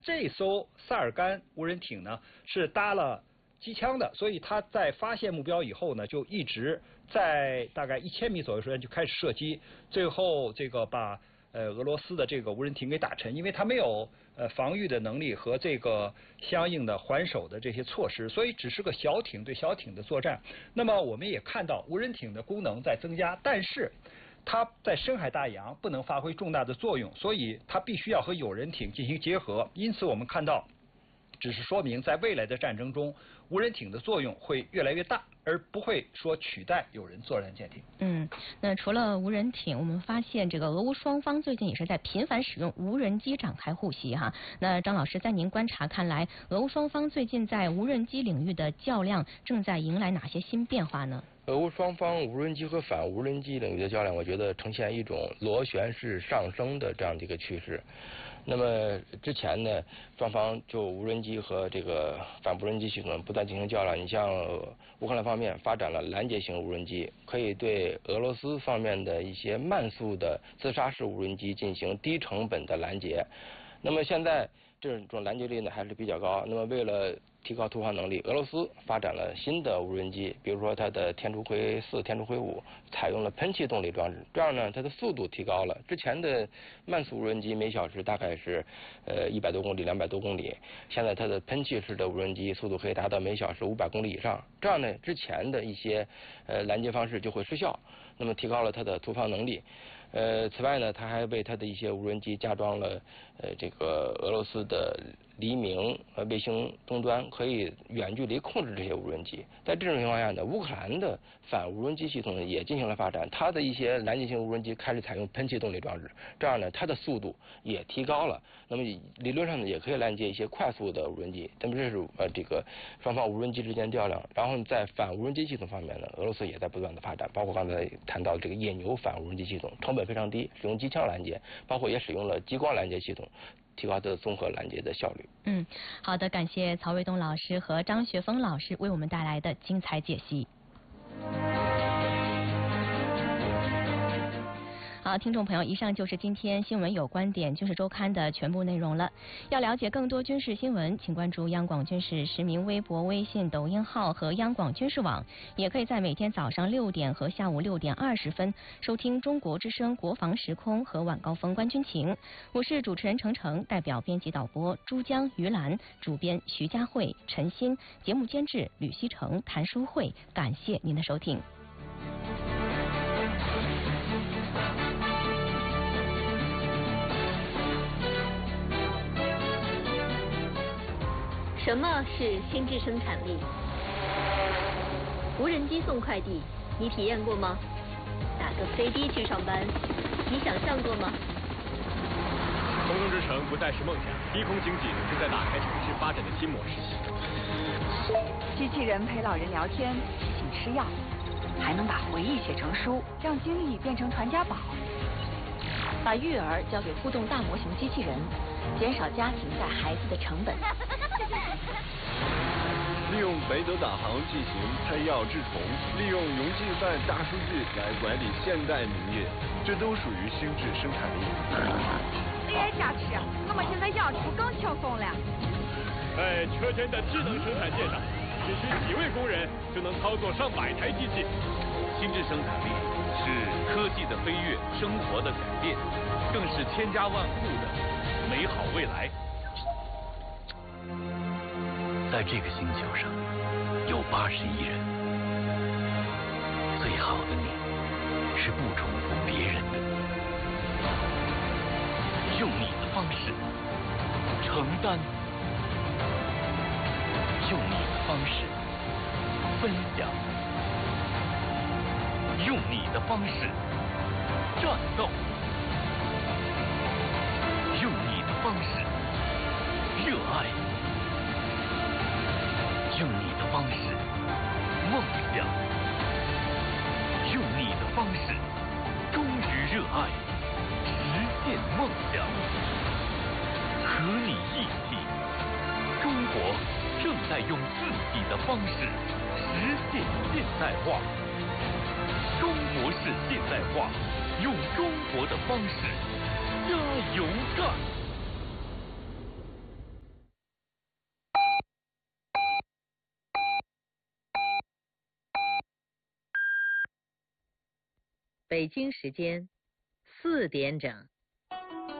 这艘萨尔干无人艇呢是搭了机枪的，所以它在发现目标以后呢，就一直在大概1000米左右时间就开始射击，最后这个把俄罗斯的这个无人艇给打沉，因为它没有防御的能力和这个相应的还手的这些措施，所以只是个小艇对小艇的作战。那么我们也看到无人艇的功能在增加，但是它在深海大洋不能发挥重大的作用，所以它必须要和有人艇进行结合。因此我们看到，只是说明在未来的战争中，无人艇的作用会越来越大，而不会说取代有人作战舰艇。 那除了无人艇，我们发现这个俄乌双方最近也是在频繁使用无人机展开互袭哈。那张老师，在您观察看来，俄乌双方最近在无人机领域的较量正在迎来哪些新变化呢？ 俄乌双方无人机和反无人机领域的较量，我觉得呈现一种螺旋式上升的这样的一个趋势。那么之前呢，双方就无人机和这个反无人机系统不断进行较量。你像乌克兰方面发展了拦截型无人机，可以对俄罗斯方面的一些慢速的自杀式无人机进行低成本的拦截。那么现在这种拦截率呢还是比较高。那么为了提高突防能力，俄罗斯发展了新的无人机，比如说它的天竺葵4、天竺葵5采用了喷气动力装置，这样呢它的速度提高了。之前的慢速无人机每小时大概是100多公里、200多公里，现在它的喷气式的无人机速度可以达到每小时500公里以上，这样呢之前的一些拦截方式就会失效，那么提高了它的突防能力。此外呢，它还为它的一些无人机加装了这个俄罗斯的黎明卫星终端，可以远距离控制这些无人机。在这种情况下呢，乌克兰的反无人机系统也进行了发展，它的一些拦截型无人机开始采用喷气动力装置，这样呢它的速度也提高了。那么理论上呢也可以拦截一些快速的无人机。那么这是这个双方无人机之间较量。然后在反无人机系统方面呢，俄罗斯也在不断的发展，包括刚才谈到的这个野牛反无人机系统，成本非常低，使用机枪拦截，包括也使用了激光拦截系统，提高它的综合拦截的效率。 好的，感谢曹卫东老师和张学峰老师为我们带来的精彩解析。好，听众朋友，以上就是今天新闻有观点军事周刊的全部内容了。要了解更多军事新闻，请关注央广军事实名微博、微信、抖音号和央广军事网，也可以在每天早上6点和下午6点20分收听中国之声国防时空和晚高峰观军情。我是主持人程程，代表编辑导播珠江、于兰，主编徐佳慧、陈鑫，节目监制吕希成、谭淑慧，感谢您的收听。 什么是心智生产力？无人机送快递，你体验过吗？打个飞的去上班，你想象过吗？ 空中之城不再是梦想，低空经济正在打开城市发展的新模式。 机器人陪老人聊天，提醒吃药，还能把回忆写成书，让经历变成传家宝。 把育儿交给互动大模型机器人，减少家庭带孩子的成本。 利用雷德导航进行拆药治虫，利用云计算大数据来管理现代农业，这都属于心智生产力。 AI 加持，我们现在要出更轻松了。 在车间的智能生产线上，只需几位工人就能操作上百台机器。 心智生产力是科技的飞跃，生活的改变，更是千家万户的美好未来。 在这个星球上有81人，最好的你是不重复别人的，用你的方式承担，用你的方式分享，用你的方式战斗，用你的方式热爱，用你的方式梦想，用你的方式忠于热爱，实现梦想。和你一起，中国正在用自己的方式实现现代化。中国式现代化，用中国的方式加油干。 北京时间4点整。